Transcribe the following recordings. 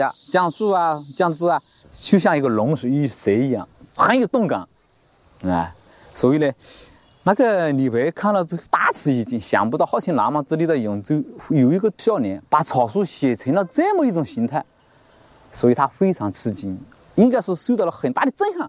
江苏啊、江浙啊，就像一个龙与蛇一样，很有动感，所以呢，那个李白看了这个大吃一惊，想不到好像南蛮之地的扬州有一个少年把草书写成了这么一种形态，所以他非常吃惊，应该是受到了很大的震撼。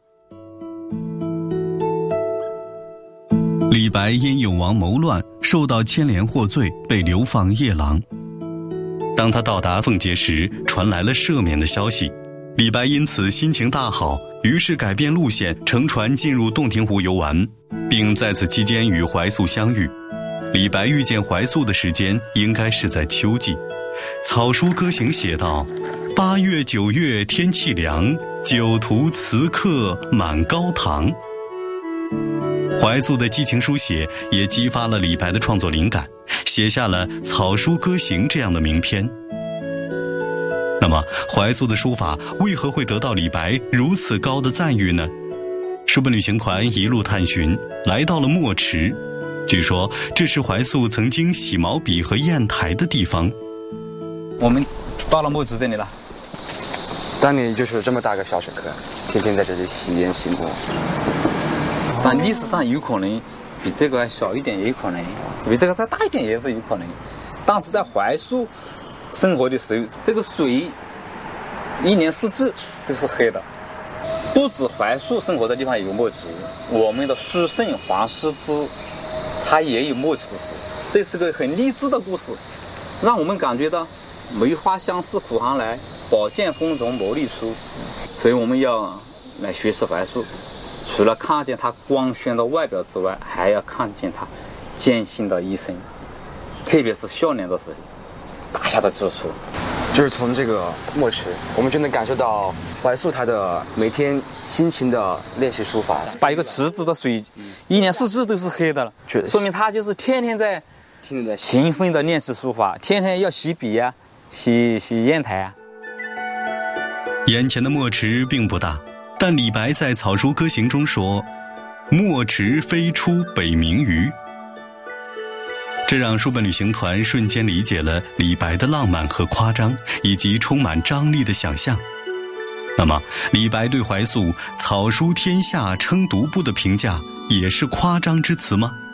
李白因永王谋乱受到牵连获罪，被流放夜郎。当他到达奉节时，传来了赦免的消息，李白因此心情大好，于是改变路线，乘船进入洞庭湖游玩，并在此期间与怀素相遇。李白遇见怀素的时间应该是在秋季。草书歌行写道：8月9月天气凉，酒徒辞客满高堂。怀素的激情书写也激发了李白的创作灵感，写下了《草书歌行》这样的名篇。那么怀素的书法为何会得到李白如此高的赞誉呢？书本旅行团一路探寻，来到了墨池，据说这是怀素曾经洗毛笔和砚台的地方。 我们到了墨池这里了， 当年就是这么大个小水坑，天天在这里洗砚洗墨。 但历史上有可能比这个小一点，也有可能比这个再大一点，也是有可能。当时在怀素生活的时候，这个水一年四季都是黑的。不止怀素生活的地方有墨池，我们的书圣黄师之他也有墨池故事，这是个很励志的故事，让我们感觉到梅花相似苦寒来，宝剑锋从磨砺出。所以我们要来学习怀素，除了看见他光鲜的外表之外，还要看见他艰辛的一生，特别是少年的时候打下的基础。 就是从这个墨池，我们就能感受到怀素他的每天辛勤的练习书法， 把一个池子的水一年四季都是黑的了，说明他就是天天在勤奋的练习书法，天天要洗笔啊，洗砚台啊。 眼前的墨池并不大，但李白在《草书歌行》中说：“墨池飞出北冥鱼。”这让书本旅行团瞬间理解了李白的浪漫和夸张，以及充满张力的想象。那么，李白对怀素“草书天下称独步”的评价，也是夸张之词吗？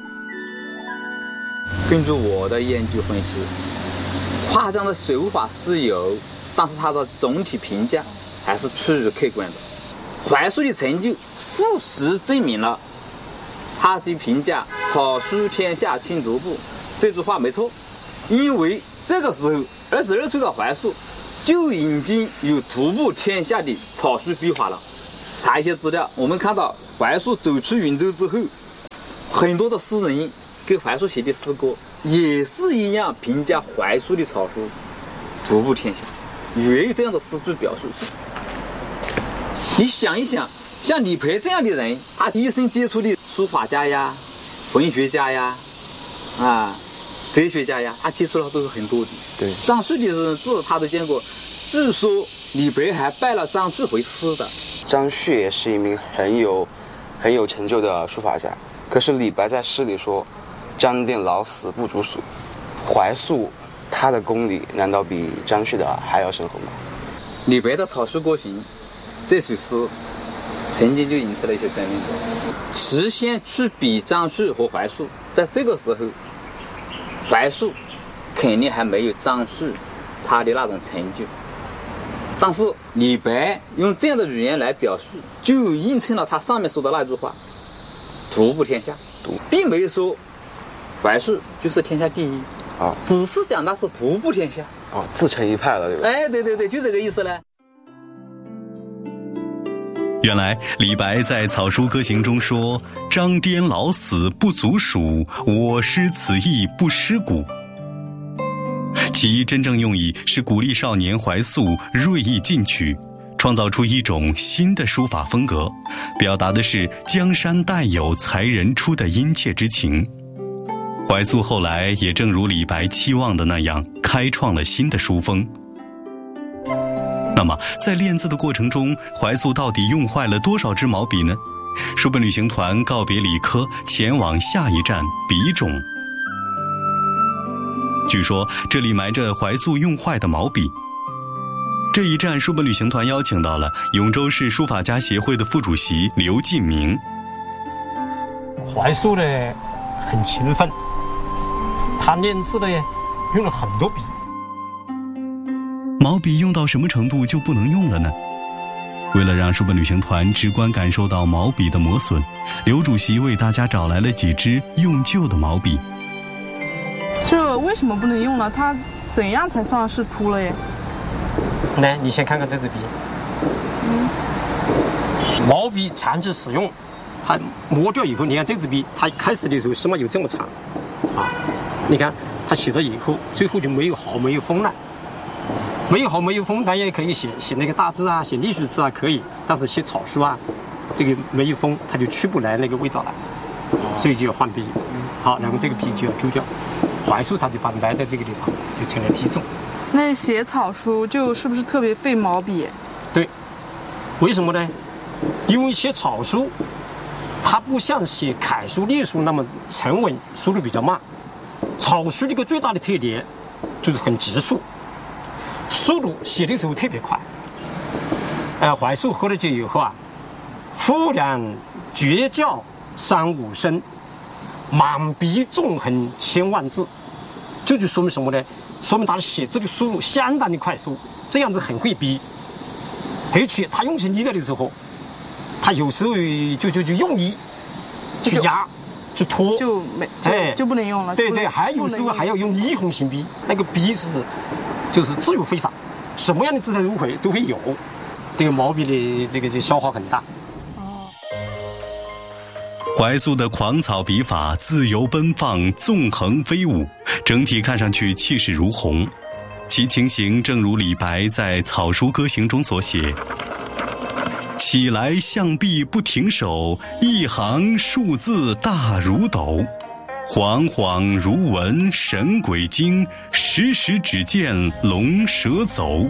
根据我的研究分析，夸张的手法是有，但是它的总体评价还是趋于客观的。怀素的成就，事实证明了他的评价“草书天下称独步”这句话没错，因为这个时候22岁的怀素就已经有独步天下的草书笔法了。查一些资料，我们看到怀素走出云州之后，很多的诗人给怀素写的诗歌也是一样评价怀素的草书独步天下，也有这样的诗句表述。你想一想，像李白这样的人，他一生接触的书法家呀、文学家呀、哲学家呀，他接触的都是很多的。 对， 张旭的字他都见过，据说李白还拜了张旭为师的。 张旭也是一名很有成就的书法家，可是李白在诗里说：“张殿老死不足数。”怀素他的功力难道比张旭的还要深厚吗？ 李白的《草书歌行》这首诗曾经就引起了一些争议，其先去比张旭和怀素，在这个时候怀素肯定还没有张旭他的那种成就，但是李白用这样的语言来表述，就映衬了他上面说的那句话“独步天下”，并没有说怀素就是天下第一只是讲他是独步天下自成一派了，对吧？ 对，就这个意思呢。 原来李白在《草书歌行》中说：“张颠老死不足数，我师此意不失古。”其真正用意是鼓励少年怀素锐意进取，创造出一种新的书法风格，表达的是江山代有才人出的殷切之情。怀素后来也正如李白期望的那样，开创了新的书风。那么在练字的过程中，怀素到底用坏了多少支毛笔呢？书本旅行团告别理科，前往下一站笔冢。据说这里埋着怀素用坏的毛笔， 这一站，书本旅行团邀请到了永州市书法家协会的副主席刘进明。 怀素呢很勤奋，他练字呢用了很多笔。 毛笔用到什么程度就不能用了呢？为了让书本旅行团直观感受到毛笔的磨损，刘主席为大家找来了几支用旧的毛笔。 这为什么不能用了？它怎样才算是秃了耶？ 来，你先看看这支笔。毛笔长期使用，它磨掉以后，你看这支笔，它开始的时候起码有这么长，啊，你看它写了以后，最后就没有毫没有锋了。没有毫没有锋，当然也可以写那个大字啊，写隶书字啊可以，但是写草书啊，这个没有锋，它就出不来那个味道了，所以就要换笔。好，然后这个笔就要丢掉。怀素它就把埋在这个地方，就成了笔种。 那写草书就是不是特别费毛笔？ 对，为什么呢？因为写草书，它不像写楷书、隶书那么沉稳，速度比较慢。草书这个最大的特点就是很急速。速度写的时候特别快，怀素喝了酒以后啊，忽然绝叫3、5声，满笔纵横千万字，这就说明什么呢？说明他的写字的速度相当的快速，这样子很会逼，而且他用起力来的时候，他有时候就用力去压。去拖就不能用了。 对，还有时候还要用逆红行笔，那个笔就是自由挥洒，什么样的字态都会有。这个毛笔的这个消耗很大。 怀素的狂草笔法自由奔放，纵横飞舞，整体看上去气势如虹。其情形正如李白在《草书歌行》中所写：起来象壁不停手，一行数字大如斗。恍恍如闻神鬼惊，时时只见龙蛇走。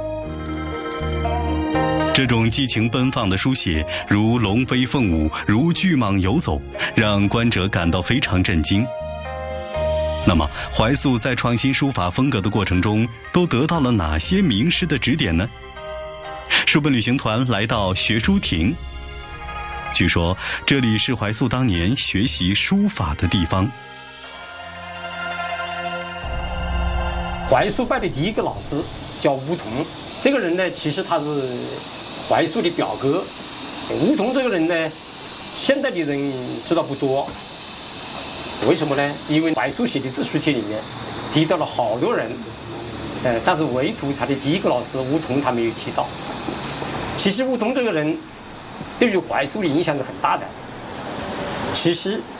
这种激情奔放的书写，如龙飞凤舞，如巨蟒游走，让观者感到非常震惊。那么，怀素在创新书法风格的过程中，都得到了哪些名师的指点呢？书本旅行团来到学书亭，据说这里是怀素当年学习书法的地方。 怀素拜的第一个老师叫吴桐，这个人呢，其实他是怀素的表哥。吴桐这个人呢，现在的人知道不多，为什么呢？因为怀素写的自书帖里面提到了好多人，但是唯独他的第一个老师吴桐他没有提到。其实吴桐这个人对于怀素的影响是很大的。其实